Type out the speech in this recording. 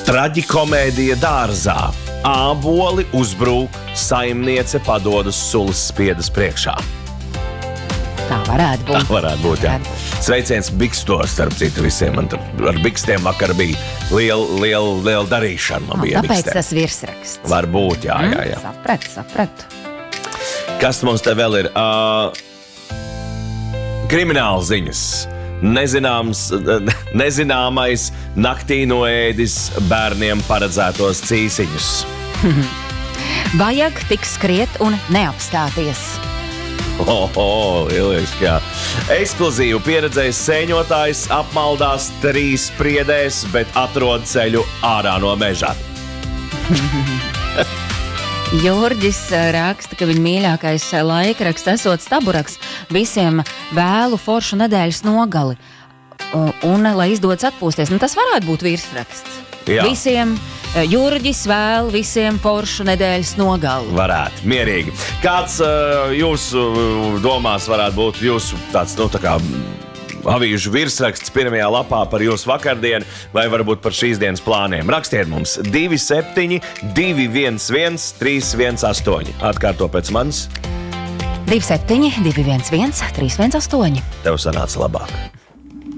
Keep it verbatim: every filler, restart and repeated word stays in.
Traģikomēdija dārzā. Āboli uzbrūk, saimniece padodas sulas spiedas priekšā. Tā varētu būt. Tā varētu būt, jā. Sveiciens Bikstors, starp citu visiem. Man tur ar Bikstiem vakar bija liela, liela, liela darīšana. Man bija Tāpēc Bikstiem. tas virsraksts. Varbūt, jā, jā, jā. Sapratu, sapratu. Kas mums te vēl ir? Uh, Krimināla ziņas. Nezināms, nezināmais naktī noēdis bērniem paredzētos cīsiņus. Vajag tik skriet un neapstāties. Oho, lieliski, jā. Ekskluzīvu pieredzējis sēņotājs apmaldās trīs priedēs, bet atrod ceļu ārā no meža. Jurģis raksta, ka viņa mīļākais laikraksts esot Staburaks visiem vēlu foršu nedēļas nogali. Un, lai izdodas atpūsties, nu, tas varētu būt virsraksts. Jā. Visiem Jurģis vēl visiem foršu nedēļas nogali. Varētu, mierīgi. Kāds uh, jūsu domās varētu būt jūsu tāds, nu, tā kā avīžu virsraksts pirmajā lapā par jūsu vakardienu vai varbūt par šīs dienas plāniem? Rakstiet mums divi septiņi, divi viens viens, trīs viens astoņi. Atkārto pēc manis. divi septiņi, divi viens viens, trīs viens astoņi. Tev sanāca labāk.